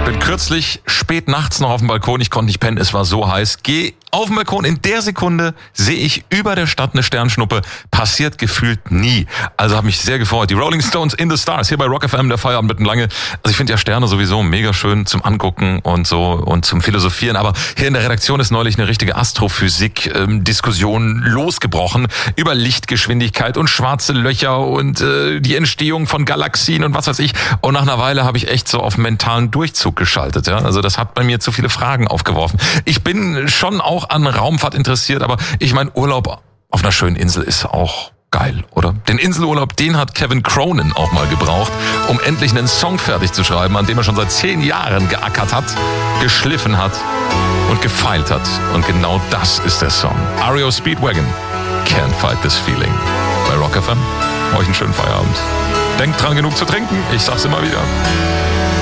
Bin kürzlich spät nachts noch auf dem Balkon, ich konnte nicht pennen, es war so heiß. Geh auf den Balkon, in der Sekunde sehe ich über der Stadt eine Sternschnuppe. Passiert gefühlt nie. Also habe mich sehr gefreut. Die Rolling Stones in the Stars, hier bei Rock FM, der Feierabend mitten lange. Also ich finde ja Sterne sowieso mega schön zum Angucken und so und zum Philosophieren. Aber hier in der Redaktion ist neulich eine richtige Astrophysik-Diskussion losgebrochen über Lichtgeschwindigkeit und schwarze Löcher und die Entstehung von Galaxien und was weiß ich. Und nach einer Weile habe ich echt so auf mentalen Durchzug geschaltet. Ja? Also das hat bei mir zu viele Fragen aufgeworfen. Ich bin schon auch an Raumfahrt interessiert, aber ich meine, Urlaub auf einer schönen Insel ist auch geil, oder? Den Inselurlaub, den hat Kevin Cronin auch mal gebraucht, um endlich einen Song fertig zu schreiben, an dem er schon seit 10 Jahren geackert hat, geschliffen hat und gefeilt hat. Und genau das ist der Song. REO Speedwagon, Can't Fight This Feeling. Bei Rock FM, euch einen schönen Feierabend. Denkt dran, genug zu trinken. Ich sag's immer wieder.